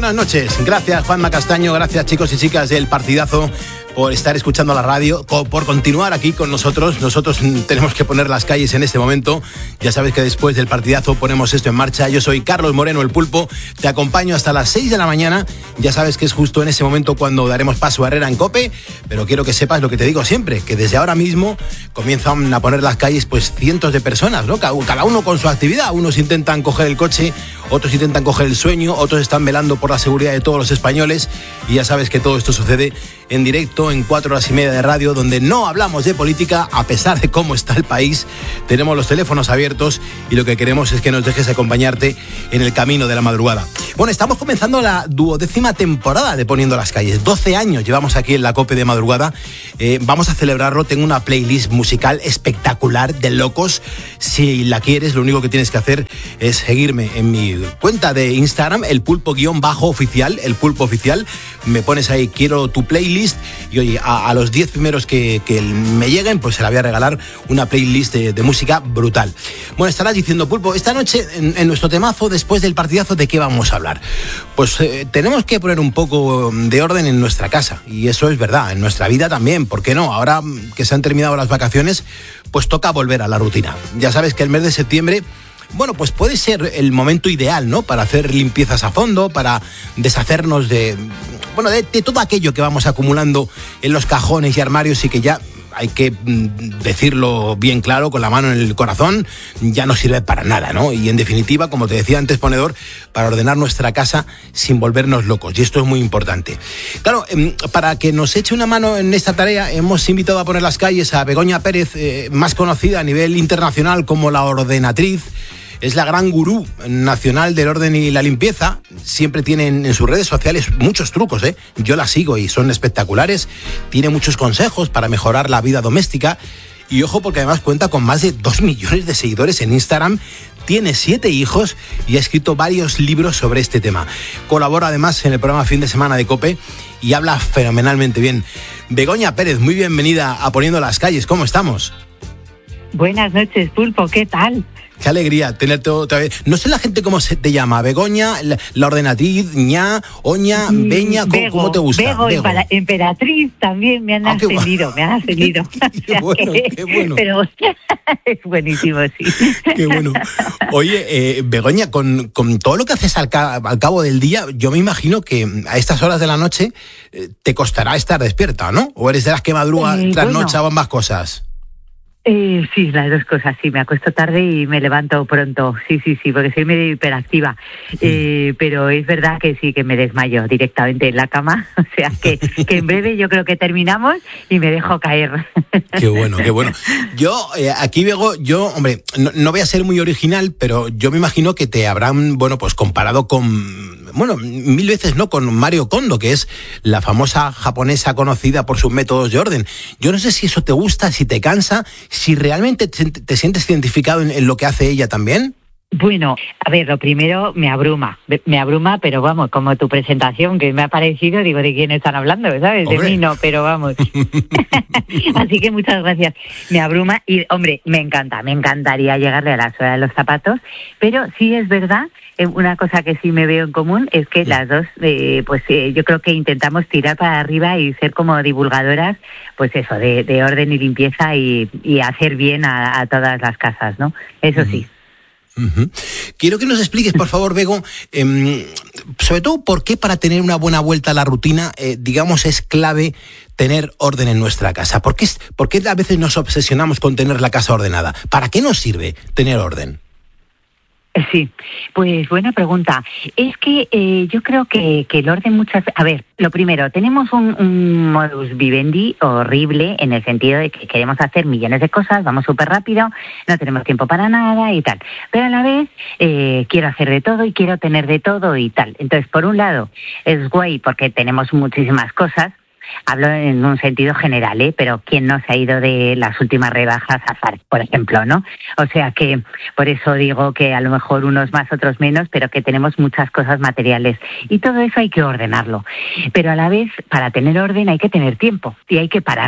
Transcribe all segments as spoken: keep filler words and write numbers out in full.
buenas noches. Gracias, Juanma Castaño. Gracias, chicos y chicas del Partidazo, por estar escuchando la radio, por continuar aquí con nosotros. Nosotros tenemos que poner las calles en este momento. Ya sabes que después del Partidazo ponemos esto en marcha. Yo soy Carlos Moreno, el Pulpo. Te acompaño hasta las seis de la mañana. Ya sabes que es justo en ese momento cuando daremos paso a Herrera en COPE. Pero quiero que sepas lo que te digo siempre, que desde ahora mismo comienzan a poner las calles pues cientos de personas, ¿no? Cada uno con su actividad. Unos intentan coger el coche, otros intentan coger el sueño, otros están velando por la seguridad de todos los españoles. Y ya sabes que todo esto sucede en directo, en cuatro horas y media de radio, donde no hablamos de política, a pesar de cómo está el país. Tenemos los teléfonos abiertos y lo que queremos es que nos dejes acompañarte en el camino de la madrugada. Bueno, estamos comenzando la duodécima temporada de Poniendo las Calles. doce años llevamos aquí en la COPE de madrugada. Eh, vamos a celebrarlo. Tengo una playlist musical espectacular de locos. Si la quieres, lo único que tienes que hacer es seguirme en mi cuenta de Instagram, el pulpo guión bajo oficial, el pulpo oficial. Me pones ahí, quiero tu playlist, y oye, a, a los diez primeros que, que me lleguen, pues se la voy a regalar una playlist de, de música brutal. Bueno, estarás diciendo, Pulpo, esta noche en, en nuestro temazo, después del partidazo, ¿de qué vamos a hablar? Pues eh, tenemos que poner un poco de orden en nuestra casa, y eso es verdad, en nuestra vida también, ¿por qué no? Ahora que se han terminado las vacaciones, pues toca volver a la rutina. Ya sabes que el mes de septiembre, bueno, pues puede ser el momento ideal, ¿no? Para hacer limpiezas a fondo, para deshacernos de, bueno, de, de todo aquello que vamos acumulando en los cajones y armarios y que ya, hay que decirlo bien claro, con la mano en el corazón, ya no sirve para nada, ¿no? Y en definitiva, como te decía antes, ponedor, para ordenar nuestra casa sin volvernos locos. Y esto es muy importante. Claro, para que nos eche una mano en esta tarea, hemos invitado a poner las calles a Begoña Pérez, eh, más conocida a nivel internacional como la ordenatriz. Es la gran gurú nacional del orden y la limpieza. Siempre tiene en sus redes sociales muchos trucos, ¿eh? Yo la sigo y son espectaculares. Tiene muchos consejos para mejorar la vida doméstica. Y ojo, porque además cuenta con más de dos millones de seguidores en Instagram. Tiene siete hijos y ha escrito varios libros sobre este tema. Colabora además en el programa Fin de Semana de COPE y habla fenomenalmente bien. Begoña Pérez, muy bienvenida a Poniendo las Calles. ¿Cómo estamos? Buenas noches, Pulpo. ¿Qué tal? Qué alegría tenerte otra vez. No sé la gente cómo se te llama, Begoña, la, la ordenatriz, ña, oña, beña, ¿cómo, Bego, ¿cómo te gusta? Bego, Bego. Emperatriz también me han ah, ascendido, bu- me han ascendido. Qué, qué bueno, que, qué bueno. Pero es buenísimo, sí. Qué bueno. Oye, eh, Begoña, con, con todo lo que haces al, ca- al cabo del día, yo me imagino que a estas horas de la noche eh, te costará estar despierta, ¿no? ¿O eres de las que madruga eh, trasnocha bueno. ambas cosas? Eh, sí, las dos cosas, sí, me acuesto tarde y me levanto pronto, sí, sí, sí, porque soy medio hiperactiva, eh, pero es verdad que sí, que me desmayo directamente en la cama, o sea, que, que en breve yo creo que terminamos y me dejo caer. Qué bueno, qué bueno. Yo, eh, aquí, Bego, yo, hombre, no, no voy a ser muy original, pero yo me imagino que te habrán, bueno, pues comparado con, bueno, mil veces, ¿no?, con Mario Kondo, que es la famosa japonesa conocida por sus métodos de orden. Yo no sé si eso te gusta, si te cansa, si realmente te, te sientes identificado en, en lo que hace ella también. Bueno, a ver, lo primero me abruma, me abruma, pero vamos, como tu presentación que me ha parecido, digo, ¿de quién están hablando? ¿Sabes? Hombre. De mí no, pero vamos. Así que muchas gracias. Me abruma y, hombre, me encanta, me encantaría llegarle a la suela de los zapatos, pero sí es verdad, una cosa que sí me veo en común es que las dos, eh, pues eh, yo creo que intentamos tirar para arriba y ser como divulgadoras, pues eso, de, de orden y limpieza y, y hacer bien a, a todas las casas, ¿no? Eso sí. Uh-huh. Quiero que nos expliques, por favor, Bego, eh, sobre todo por qué para tener una buena vuelta a la rutina, eh, digamos, es clave tener orden en nuestra casa. ¿Por qué, ¿Por qué a veces nos obsesionamos con tener la casa ordenada? ¿Para qué nos sirve tener orden? Sí, pues buena pregunta. Es que eh, yo creo que, que el orden muchas... A ver, lo primero, tenemos un, un modus vivendi horrible en el sentido de que queremos hacer millones de cosas, vamos súper rápido, no tenemos tiempo para nada y tal. Pero a la vez eh, quiero hacer de todo y quiero tener de todo y tal. Entonces, por un lado, es guay porque tenemos muchísimas cosas. Hablo en un sentido general, ¿eh? Pero ¿quién no se ha ido de las últimas rebajas a Zara, por ejemplo, ¿no? O sea que por eso digo que a lo mejor unos más, otros menos, pero que tenemos muchas cosas materiales. Y todo eso hay que ordenarlo. Pero a la vez, para tener orden hay que tener tiempo y hay que pararse.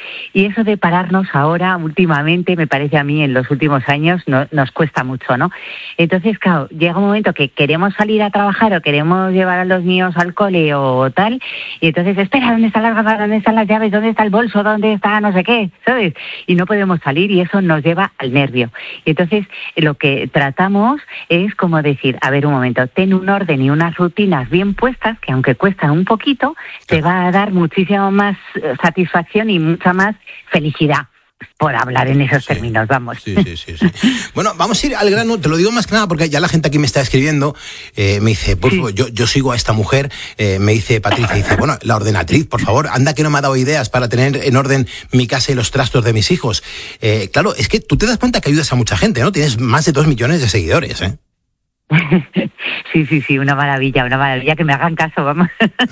Y eso de pararnos ahora, últimamente, me parece a mí, en los últimos años, no, nos cuesta mucho, ¿no? Entonces, claro, llega un momento que queremos salir a trabajar o queremos llevar a los niños al cole o tal, y entonces, espera, ¿dónde están las gafas? ¿Dónde están las llaves? ¿Dónde está el bolso? ¿Dónde está no sé qué? ¿Sabes? Y no podemos salir y eso nos lleva al nervio. Y entonces, lo que tratamos es como decir, a ver, un momento, ten un orden y unas rutinas bien puestas, que aunque cuestan un poquito, te va a dar muchísimo más satisfacción y mucha más felicidad, por hablar en esos sí, términos, vamos. Sí, sí, sí, sí. Bueno, vamos a ir al grano, te lo digo más que nada porque ya la gente aquí me está escribiendo, eh, me dice, pues sí. yo, yo sigo a esta mujer, eh, me dice Patricia, dice, bueno, la ordenatriz, por favor, anda que no me ha dado ideas para tener en orden mi casa y los trastos de mis hijos. Eh, claro, es que tú te das cuenta que ayudas a mucha gente, ¿no? Tienes más de dos millones de seguidores, ¿eh? Sí, sí, sí, una maravilla, una maravilla, que me hagan caso, vamos.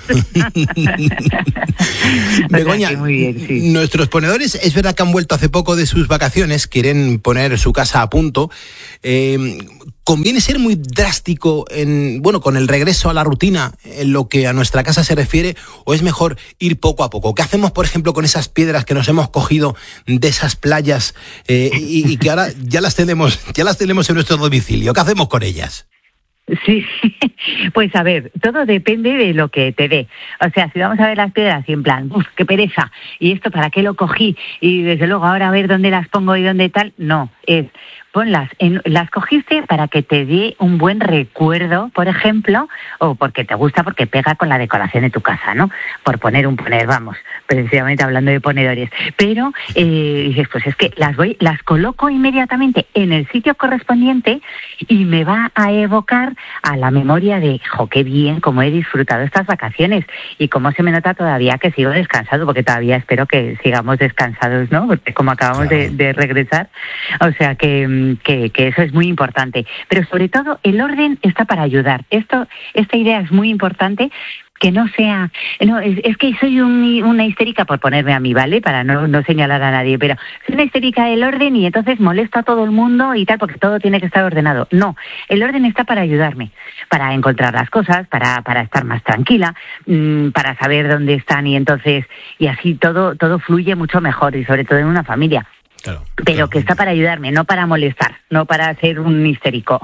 Begoña, o sea, muy bien, sí. Nuestros ponedores, es verdad que han vuelto hace poco de sus vacaciones, quieren poner su casa a punto. Eh, ¿Conviene ser muy drástico en, bueno, con el regreso a la rutina en lo que a nuestra casa se refiere, o es mejor ir poco a poco? ¿Qué hacemos, por ejemplo, con esas piedras que nos hemos cogido de esas playas eh, y, y que ahora ya las tenemos, ya las tenemos en nuestro domicilio? ¿Qué hacemos con ellas? Sí, pues a ver, todo depende de lo que te dé. O sea, si vamos a ver las piedras y en plan, uff, qué pereza, y esto para qué lo cogí, y desde luego ahora a ver dónde las pongo y dónde tal, no, es... Ponlas, en, las cogiste para que te dé un buen recuerdo, por ejemplo, o porque te gusta, porque pega con la decoración de tu casa, ¿no? Por poner un poner, vamos, precisamente hablando de ponedores. Pero eh, dices, pues es que las voy, las coloco inmediatamente en el sitio correspondiente y me va a evocar a la memoria de, jo, qué bien, cómo he disfrutado estas vacaciones y cómo se me nota todavía que sigo descansado, porque todavía espero que sigamos descansados, ¿no? Porque como acabamos claro. de, de regresar, o sea que Que, que eso es muy importante, pero sobre todo el orden está para ayudar. Esto, esta idea es muy importante, que no sea, no, es, es que soy un, una histérica, por ponerme a mí, ¿vale? Para no, no señalar a nadie, pero soy una histérica del orden y entonces molesto a todo el mundo y tal, porque todo tiene que estar ordenado. No, el orden está para ayudarme, para encontrar las cosas, para, para estar más tranquila, mmm, para saber dónde están y entonces, y así todo, todo fluye mucho mejor y sobre todo en una familia. Claro, pero claro. que está para ayudarme, no para molestar, no para ser un histérico.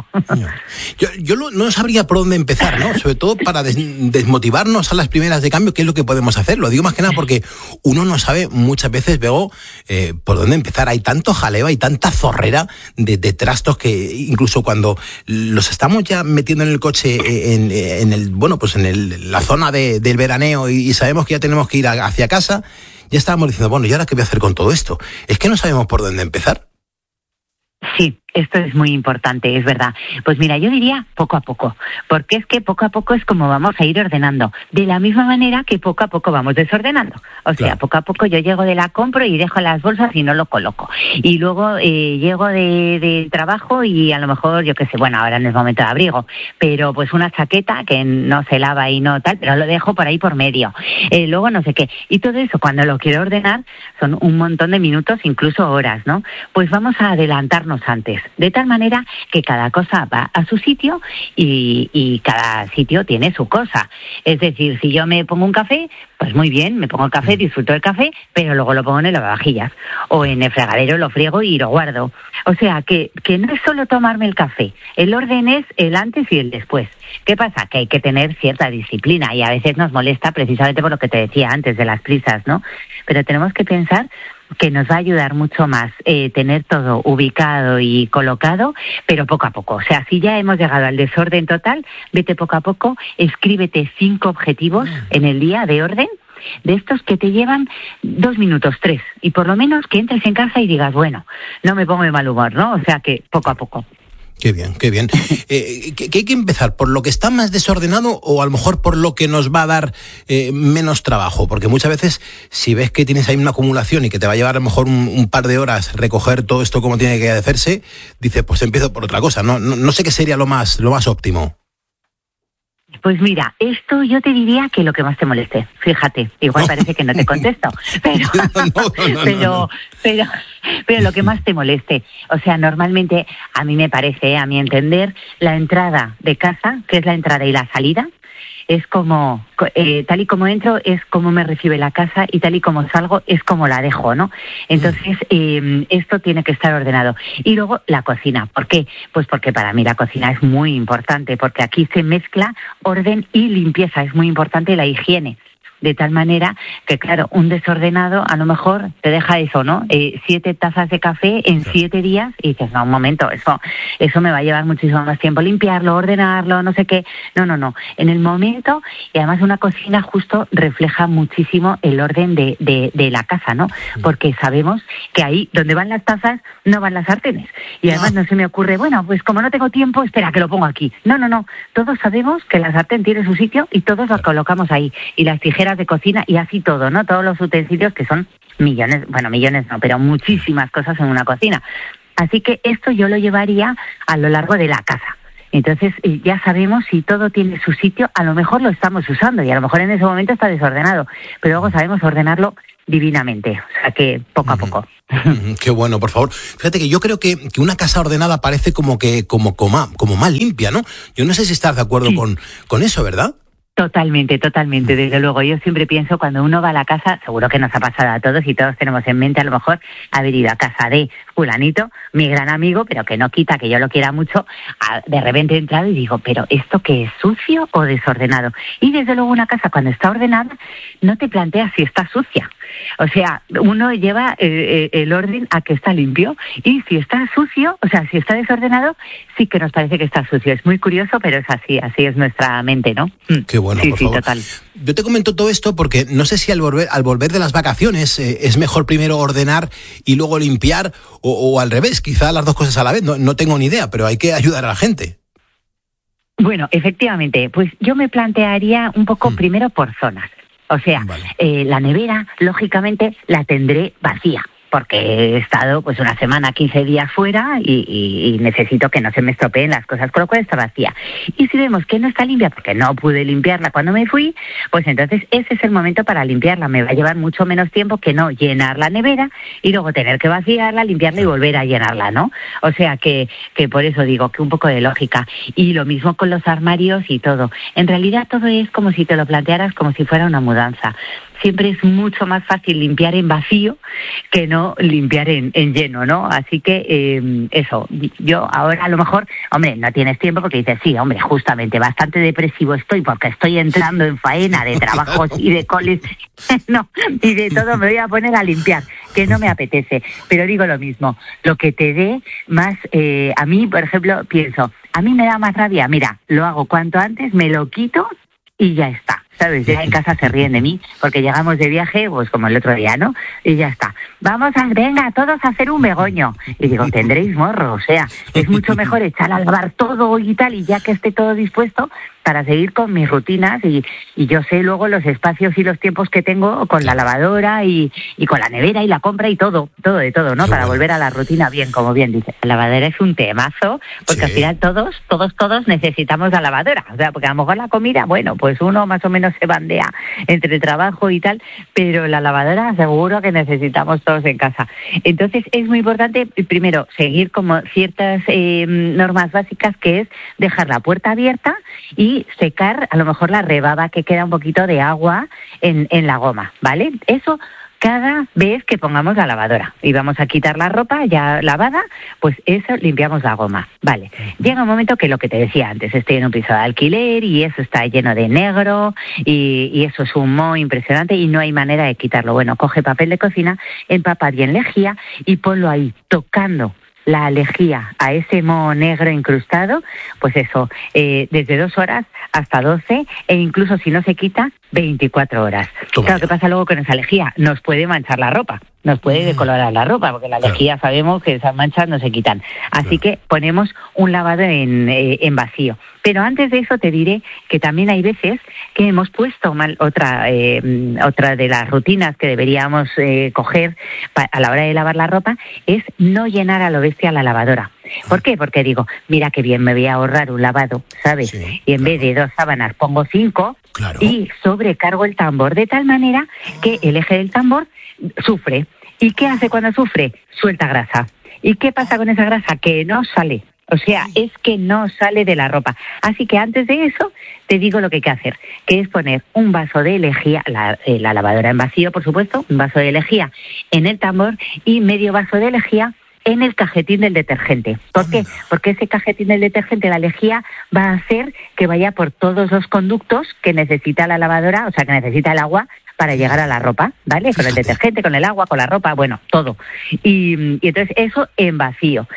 Yo, yo lo, no sabría por dónde empezar, ¿no? Sobre todo para des, desmotivarnos a las primeras de cambio, ¿qué es lo que podemos hacer? Lo digo más que nada porque uno no sabe muchas veces, Bego, eh, por dónde empezar. Hay tanto jaleo, hay tanta zorrera de, de trastos que incluso cuando los estamos ya metiendo en el coche, en, en el, bueno, pues en el, la zona de, del veraneo y, y sabemos que ya tenemos que ir a, hacia casa, ya estábamos diciendo, bueno, ¿y ahora qué voy a hacer con todo esto? Es que no sabemos por dónde empezar. Sí, esto es muy importante, es verdad. Pues mira, yo diría poco a poco, porque es que poco a poco es como vamos a ir ordenando, de la misma manera que poco a poco vamos desordenando. O sea, claro. poco a poco yo llego de la compra y dejo las bolsas y no lo coloco. Y luego eh, llego de, de trabajo y a lo mejor, yo qué sé, bueno, ahora no es momento de abrigo, pero pues una chaqueta que no se lava y no tal, pero lo dejo por ahí por medio. Eh, luego no sé qué. Y todo eso, cuando lo quiero ordenar, son un montón de minutos, incluso horas, ¿no? Pues vamos a adelantarnos antes, de tal manera que cada cosa va a su sitio y, y cada sitio tiene su cosa. Es decir, si yo me pongo un café, pues muy bien, me pongo el café, disfruto del café, pero luego lo pongo en el lavavajillas o en el fregadero, lo friego y lo guardo. O sea, que, que no es solo tomarme el café, el orden es el antes y el después. ¿Qué pasa? Que hay que tener cierta disciplina y a veces nos molesta precisamente por lo que te decía antes de las prisas, ¿no? Pero tenemos que pensar que nos va a ayudar mucho más eh, tener todo ubicado y colocado, pero poco a poco. O sea, si ya hemos llegado al desorden total, vete poco a poco, escríbete cinco objetivos en el día de orden, de estos que te llevan dos minutos, tres, y por lo menos que entres en casa y digas, bueno, no me pongo de mal humor, ¿no? O sea, que poco a poco. Qué bien, qué bien. Eh, ¿qué, ¿Qué hay que empezar? ¿Por lo que está más desordenado o a lo mejor por lo que nos va a dar eh, menos trabajo? Porque muchas veces, si ves que tienes ahí una acumulación y que te va a llevar a lo mejor un, un par de horas recoger todo esto como tiene que hacerse, dices, pues empiezo por otra cosa. No, no, no sé qué sería lo más, lo más óptimo. Pues mira, esto yo te diría que lo que más te moleste. Fíjate, igual no. Parece que no te contesto, pero, no, no, no, pero, no, no. pero, pero lo que más te moleste. O sea, normalmente a mí me parece, a mi entender, la entrada de casa, que es la entrada y la salida, es como, eh, tal y como entro es como me recibe la casa y tal y como salgo es como la dejo, ¿no? Entonces, eh, esto tiene que estar ordenado. Y luego la cocina. ¿Por qué? Pues porque para mí la cocina es muy importante, porque aquí se mezcla orden y limpieza. Es muy importante la higiene. De tal manera que, claro, un desordenado a lo mejor te deja eso, ¿no? Eh, siete tazas de café en siete días y dices, no, un momento, eso eso me va a llevar muchísimo más tiempo limpiarlo, ordenarlo, no sé qué. No, no, no. En el momento, y además una cocina justo refleja muchísimo el orden de, de, de la casa, ¿no? Porque sabemos que ahí donde van las tazas no van las sartenes. Y además no se me ocurre, bueno, pues como no tengo tiempo, espera, que lo pongo aquí. No, no, no. Todos sabemos que la sartén tiene su sitio y todos lo colocamos ahí. Y las tijeras de cocina y así todo, ¿no? Todos los utensilios que son millones, bueno, millones no, pero muchísimas cosas en una cocina. Así que esto yo lo llevaría a lo largo de la casa. Entonces ya sabemos si todo tiene su sitio, a lo mejor lo estamos usando y a lo mejor en ese momento está desordenado, pero luego sabemos ordenarlo divinamente, o sea que poco a poco. Qué bueno, por favor. Fíjate que yo creo que, que una casa ordenada parece como que como, como, como más limpia, ¿no? Yo no sé si estás de acuerdo sí. con, con eso, ¿verdad? Totalmente, totalmente, desde luego. Yo siempre pienso cuando uno va a la casa, seguro que nos ha pasado a todos y todos tenemos en mente a lo mejor haber ido a casa de fulanito, mi gran amigo, pero que no quita que yo lo quiera mucho, a, de repente he entrado y digo, pero ¿esto qué es, sucio o desordenado? Y desde luego una casa cuando está ordenada no te planteas si está sucia. O sea, uno lleva eh, el orden a que está limpio y si está sucio, o sea, si está desordenado, sí que nos parece que está sucio. Es muy curioso, pero es así, así es nuestra mente, ¿no? Qué bueno, sí, por sí, favor. Total. Yo te comento todo esto porque no sé si al volver, al volver de las vacaciones eh, es mejor primero ordenar y luego limpiar o, o al revés, quizá las dos cosas a la vez, no, no tengo ni idea, pero hay que ayudar a la gente. Bueno, efectivamente, pues yo me plantearía un poco mm. primero por zonas. O sea, vale. eh, la nevera, lógicamente, la tendré vacía, porque he estado pues una semana, quince días fuera y, y, y necesito que no se me estropeen las cosas, con lo cual está vacía. Y si vemos que no está limpia, porque no pude limpiarla cuando me fui, pues entonces ese es el momento para limpiarla. Me va a llevar mucho menos tiempo que no llenar la nevera y luego tener que vaciarla, limpiarla y volver a llenarla, ¿no? O sea que, que por eso digo que un poco de lógica. Y lo mismo con los armarios y todo. En realidad todo es como si te lo plantearas como si fuera una mudanza. Siempre es mucho más fácil limpiar en vacío que no limpiar en, en lleno, ¿no? Así que eh, eso, yo ahora a lo mejor, hombre, no tienes tiempo porque dices, sí, hombre, justamente bastante depresivo estoy porque estoy entrando en faena de trabajos y de coles, no, y de todo me voy a poner a limpiar, que no me apetece. Pero digo lo mismo, lo que te dé más, eh, a mí, por ejemplo, pienso, a mí me da más rabia, mira, lo hago cuanto antes, me lo quito y ya está. ¿Sabes? Ya en casa se ríen de mí, porque llegamos de viaje, pues como el otro día, ¿no? Y ya está. Vamos a, venga, todos a hacer un begoño. Y digo, tendréis morro, o sea, es mucho mejor echar a lavar todo y tal, y ya que esté todo dispuesto, para seguir con mis rutinas, y, y yo sé luego los espacios y los tiempos que tengo con la lavadora y, y con la nevera y la compra y todo, todo de todo, ¿no? Qué para bueno. Volver a la rutina bien, como bien dice. La lavadora es un temazo, porque sí. Al final todos, todos, todos necesitamos la lavadora. O sea, porque a lo mejor la comida, bueno, pues uno más o menos se bandea entre trabajo y tal, pero la lavadora seguro que necesitamos todos en casa. Entonces es muy importante, primero, seguir como ciertas eh, normas básicas, que es dejar la puerta abierta y secar a lo mejor la rebaba que queda un poquito de agua en, en la goma, ¿vale? Eso cada vez que pongamos la lavadora y vamos a quitar la ropa ya lavada, pues eso, limpiamos la goma, vale. Llega un momento que lo que te decía antes, estoy en un piso de alquiler y eso está lleno de negro y, y eso es un moho impresionante y no hay manera de quitarlo. Bueno, coge papel de cocina, empapa bien lejía y ponlo ahí, tocando la lejía a ese moho negro incrustado, pues eso, eh, desde dos horas hasta doce, e incluso si no se quita, veinticuatro horas. Toma. Claro, ¿qué pasa luego con esa lejía? Nos puede manchar la ropa, nos puede decolorar la ropa, porque la lejía claro. Sabemos que esas manchas no se quitan. Así claro. Que ponemos un lavado en, eh, en vacío. Pero antes de eso te diré que también hay veces que hemos puesto mal otra eh, otra de las rutinas que deberíamos eh, coger pa- a la hora de lavar la ropa, es no llenar a lo bestia la lavadora. ¿Por qué? Porque digo, mira qué bien, me voy a ahorrar un lavado, ¿sabes? Sí, y en claro. vez de dos sábanas pongo cinco claro. Y sobrecargo el tambor de tal manera que el eje del tambor sufre. ¿Y qué hace cuando sufre? Suelta grasa. ¿Y qué pasa con esa grasa? Que no sale. O sea, es que no sale de la ropa. Así que antes de eso, te digo lo que hay que hacer, que es poner un vaso de lejía, la, eh, la lavadora en vacío, por supuesto, un vaso de lejía en el tambor y medio vaso de lejía en el cajetín del detergente. ¿Por qué? Porque ese cajetín del detergente, la lejía, va a hacer que vaya por todos los conductos que necesita la lavadora, o sea, que necesita el agua para llegar a la ropa, ¿vale? Con el detergente, con el agua, con la ropa, bueno, todo. Y, y entonces eso en vacío.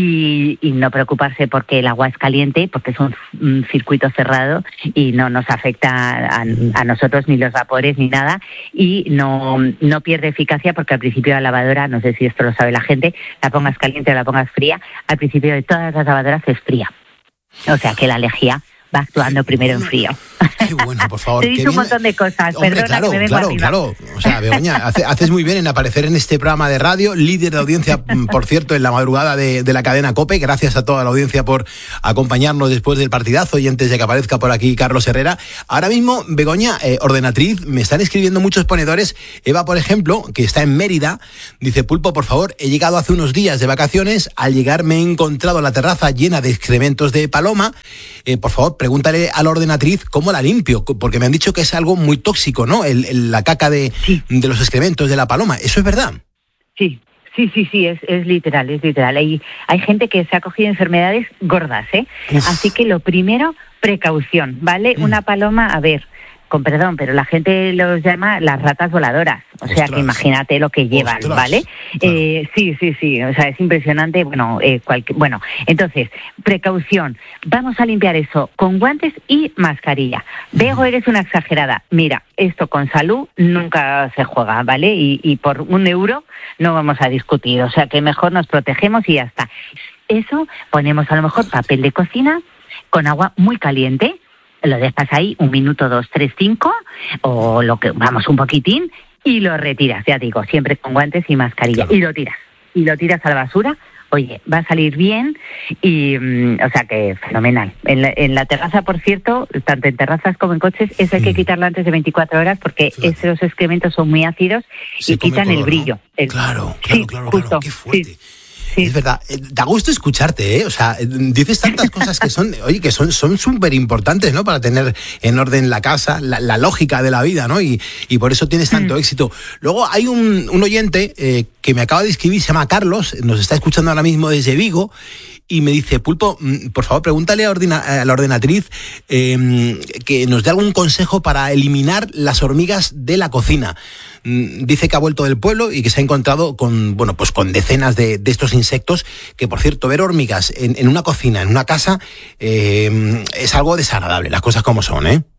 Y, y no preocuparse porque el agua es caliente, porque es un, un circuito cerrado y no nos afecta a, a nosotros ni los vapores ni nada. Y no, no pierde eficacia porque al principio la lavadora, no sé si esto lo sabe la gente, la pongas caliente o la pongas fría, al principio de todas las lavadoras es fría. O sea que la lejía va actuando primero en frío. Qué bueno, por favor. Te he dicho un montón de cosas. Hombre, perdona claro, que me vengo claro, arriba. claro. O sea, Begoña, hace, haces muy bien en aparecer en este programa de radio, líder de audiencia, por cierto, en la madrugada de, de la cadena COPE. Gracias a toda la audiencia por acompañarnos después del partidazo y antes de que aparezca por aquí Carlos Herrera. Ahora mismo, Begoña, eh, ordenatriz, me están escribiendo muchos ponedores. Eva, por ejemplo, que está en Mérida, dice: Pulpo, por favor, he llegado hace unos días de vacaciones. Al llegar me he encontrado la terraza llena de excrementos de paloma. Eh, por favor, pregúntale a la ordenatriz cómo la limpio, porque me han dicho que es algo muy tóxico, ¿no? El, el, la caca de, sí. de los excrementos de la paloma. ¿Eso es verdad? Sí. Sí, sí, sí, es, es literal, es literal. Hay, hay gente que se ha cogido enfermedades gordas, ¿eh? Uf. Así que lo primero, precaución, ¿vale? Mm. Una paloma, a ver, con perdón, pero la gente los llama las ratas voladoras. O sea, Ostras. que imagínate lo que llevan, Ostras. ¿vale? Claro. Eh, sí, sí, sí, o sea, es impresionante. Bueno, eh, cualquier, bueno, entonces, precaución. Vamos a limpiar eso con guantes y mascarilla. Bego, eres una exagerada. Mira, esto con salud nunca se juega, ¿vale? Y, y por un euro no vamos a discutir. O sea, que mejor nos protegemos y ya está. Eso, ponemos a lo mejor papel de cocina con agua muy caliente. Lo dejas ahí un minuto, dos, tres, cinco, o lo que, vamos, un poquitín, y lo retiras, ya digo, siempre con guantes y mascarilla, claro. y lo tiras, y lo tiras a la basura. Oye, va a salir bien y, o sea que fenomenal. En la, en la terraza, por cierto, tanto en terrazas como en coches, eso hay que quitarlo antes de veinticuatro horas porque sí. esos excrementos son muy ácidos Se y quitan el, color, el brillo. ¿no? El... Claro, claro, sí, claro, justo, claro, qué fuerte. Sí. Sí. Es verdad, da gusto escucharte, ¿eh? O sea, dices tantas cosas que son, oye, que son son súper importantes, ¿no? Para tener en orden la casa, la, la lógica de la vida, ¿no? Y, y por eso tienes tanto mm. éxito. Luego hay un, un oyente eh, que me acaba de escribir, se llama Carlos, nos está escuchando ahora mismo desde Vigo, y me dice: Pulpo, por favor, pregúntale a, ordena, a la ordenatriz eh, que nos dé algún consejo para eliminar las hormigas de la cocina. Dice que ha vuelto del pueblo y que se ha encontrado con, bueno, pues con decenas de, de estos insectos, que por cierto, ver hormigas en, en una cocina, en una casa, eh, es algo desagradable, las cosas como son, ¿eh?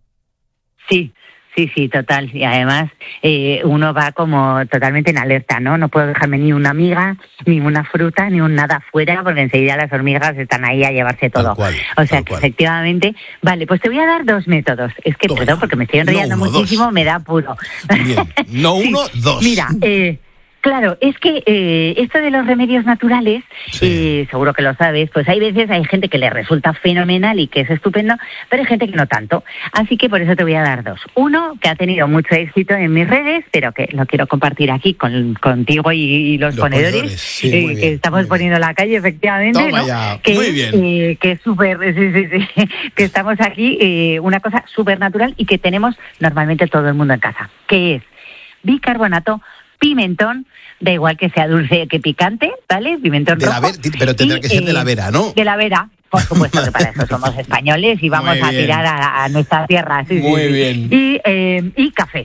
Sí. Sí, sí, total. Y además eh, uno va como totalmente en alerta, ¿no? No puedo dejarme ni una miga, ni una fruta, ni un nada fuera, porque enseguida las hormigas están ahí a llevarse todo. Cual, o sea que cual. efectivamente... Vale, pues te voy a dar dos métodos. Es que, Toma. perdón, porque me estoy enrollando no uno, muchísimo, dos. me da apuro. Bien. No uno, sí. dos. Mira, eh... Claro, es que eh, esto de los remedios naturales, sí. eh, seguro que lo sabes, pues hay veces, hay gente que le resulta fenomenal y que es estupendo, pero hay gente que no tanto. Así que por eso te voy a dar dos. Uno, que ha tenido mucho éxito en mis redes, pero que lo quiero compartir aquí con contigo y, y los, los ponedores, ponedores sí, eh, bien, que estamos poniendo en la calle, efectivamente, Toma ¿no? Ya. Que, muy bien. Eh, que es súper, sí, sí, sí, que estamos aquí, eh, una cosa súper natural y que tenemos normalmente todo el mundo en casa, que es bicarbonato, pimentón, da igual que sea dulce que picante, ¿vale? Pimentón de rojo. La ver, pero tendrá y, que ser de la Vera, ¿no? De la Vera, por supuesto que para eso somos españoles y vamos a tirar a, a nuestra tierra. Sí, Muy sí, sí. bien. Y, eh, y café.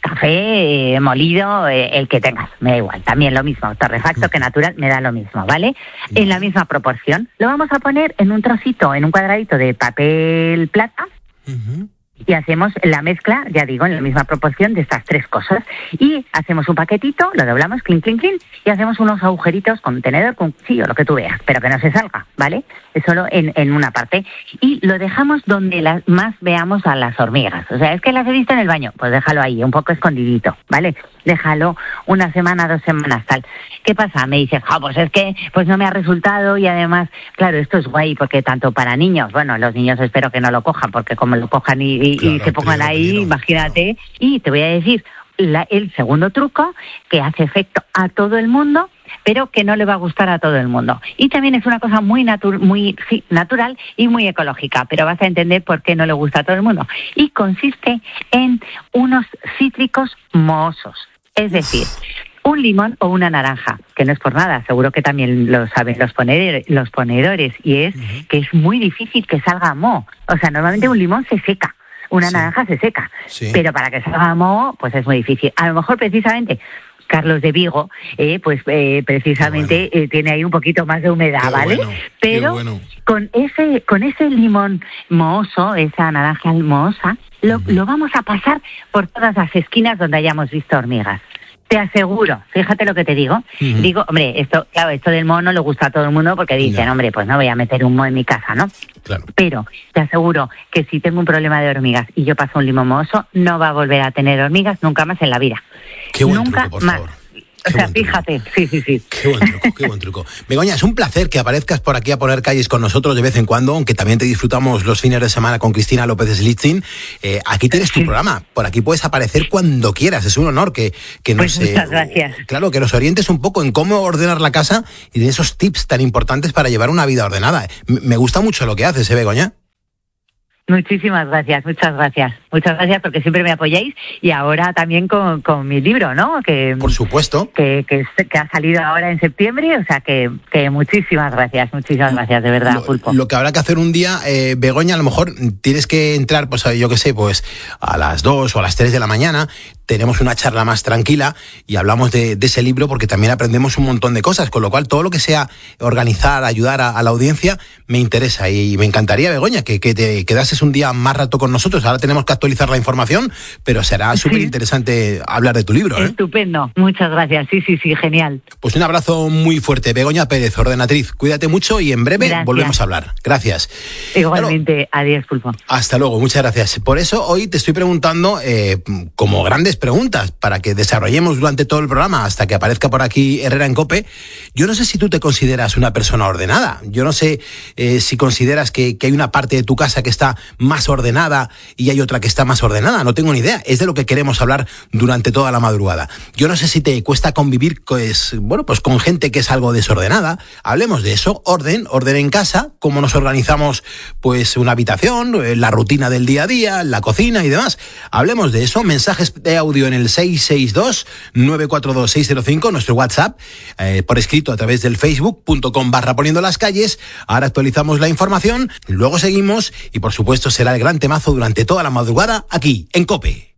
Café eh, molido, eh, el que tengas, me da igual, también lo mismo, torrefacto que natural, me da lo mismo, ¿vale? En la misma proporción. Lo vamos a poner en un trocito, en un cuadradito de papel plata. Uh-huh. Y hacemos la mezcla, ya digo, en la misma proporción de estas tres cosas. Y hacemos un paquetito, lo doblamos, clink, clink, clink, y hacemos unos agujeritos con tenedor, con cuchillo, lo que tú veas, pero que no se salga, ¿vale? Es solo en, en una parte. Y lo dejamos donde las, más veamos a las hormigas. O sea, es que las he visto en el baño, pues déjalo ahí, un poco escondidito, ¿vale? Déjalo una semana, dos semanas, tal. ¿Qué pasa? Me dices, ah, pues es que pues no me ha resultado y además, claro, esto es guay porque tanto para niños, bueno, los niños espero que no lo cojan porque como lo cojan y, y, claro, y se pongan ahí, peligro, imagínate. Claro. Y te voy a decir la, el segundo truco que hace efecto a todo el mundo pero que no le va a gustar a todo el mundo. Y también es una cosa muy, natu- muy sí, natural y muy ecológica, pero vas a entender por qué no le gusta a todo el mundo. Y consiste en unos cítricos mohosos, es decir, un limón o una naranja, que no es por nada, seguro que también lo saben los ponedores, los ponedores y es uh-huh. que es muy difícil que salga moho. O sea, normalmente un limón se seca, una sí. naranja se seca, sí. pero para que salga moho, pues es muy difícil. A lo mejor precisamente Carlos de Vigo, eh, pues eh, precisamente bueno. eh, tiene ahí un poquito más de humedad, qué ¿vale? Bueno, pero bueno. con ese con ese limón mohoso, esa naranja mohosa, lo, uh-huh. lo vamos a pasar por todas las esquinas donde hayamos visto hormigas. Te aseguro, fíjate lo que te digo. Uh-huh. Digo, hombre, esto, claro, esto del moho no le gusta a todo el mundo porque dicen, no. hombre, pues no voy a meter un moho en mi casa, ¿no? Claro. Pero te aseguro que si tengo un problema de hormigas y yo paso un limón mohoso, no va a volver a tener hormigas nunca más en la vida. Qué buen nunca truco, por más. favor. Qué o sea, fíjate, sí, sí, sí. Qué buen truco, qué buen truco. Begoña, es un placer que aparezcas por aquí a poner calles con nosotros de vez en cuando, aunque también te disfrutamos los fines de semana con Cristina López Slichting. Eh, aquí tienes tu sí. programa, por aquí puedes aparecer cuando quieras, es un honor que, que nos... Pues muchas eh, gracias. Claro, que nos orientes un poco en cómo ordenar la casa y de esos tips tan importantes para llevar una vida ordenada. Me gusta mucho lo que haces, ¿eh, Begoña? Muchísimas gracias, muchas gracias. Muchas gracias porque siempre me apoyáis y ahora también con, con mi libro, ¿no? Que, Por supuesto. Que, que, que ha salido ahora en septiembre, o sea que, que muchísimas gracias, muchísimas gracias, de verdad, lo, Pulpo. Lo que habrá que hacer un día, eh, Begoña, a lo mejor tienes que entrar, pues yo qué sé, pues a las dos o a las tres de la mañana, tenemos una charla más tranquila y hablamos de, de ese libro porque también aprendemos un montón de cosas, con lo cual todo lo que sea organizar, ayudar a, a la audiencia, me interesa y me encantaría, Begoña, que, que te quedases un día más rato con nosotros. Ahora tenemos que actualizar la información, pero será súper sí. interesante hablar de tu libro, ¿eh? Estupendo, muchas gracias, sí, sí, sí, genial. Pues un abrazo muy fuerte, Begoña Pérez, ordenatriz, cuídate mucho y en breve gracias. Volvemos a hablar. Gracias. Igualmente, claro, adiós, Pulpo. Hasta luego, muchas gracias. Por eso hoy te estoy preguntando, eh, como grandes preguntas, para que desarrollemos durante todo el programa, hasta que aparezca por aquí Herrera en COPE. Yo no sé si tú te consideras una persona ordenada, yo no sé eh, si consideras que, que hay una parte de tu casa que está más ordenada y hay otra que está más ordenada, no tengo ni idea, es de lo que queremos hablar durante toda la madrugada. Yo no sé si te cuesta convivir pues, bueno, pues con gente que es algo desordenada, hablemos de eso, orden, orden en casa, cómo nos organizamos pues una habitación, la rutina del día a día, la cocina y demás, hablemos de eso, mensajes de audio en el seis seis dos, nueve cuatro dos, seis cero cinco, nuestro WhatsApp, eh, por escrito a través del facebook punto com barra poniendo las calles, ahora actualizamos la información, luego seguimos y por supuesto será el gran temazo durante toda la madrugada aquí en COPE.